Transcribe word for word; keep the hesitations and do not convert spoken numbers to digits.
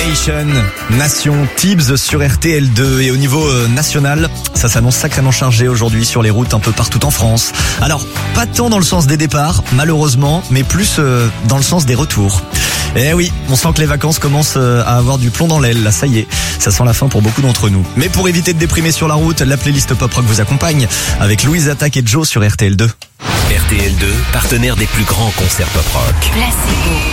Nation, Nation Tibbs sur R T L deux. Et au niveau euh, national, ça s'annonce sacrément chargé aujourd'hui sur les routes un peu partout en France. Alors, pas tant dans le sens des départs, malheureusement, mais plus euh, dans le sens des retours. Eh oui, on sent que les vacances commencent à avoir du plomb dans l'aile, là ça y est, ça sent la fin pour beaucoup d'entre nous. Mais pour éviter de déprimer sur la route, la playlist Pop Rock vous accompagne avec Louise Attaque et Joe sur R T L deux. R T L deux, partenaire des plus grands concerts Pop Rock. Placebo.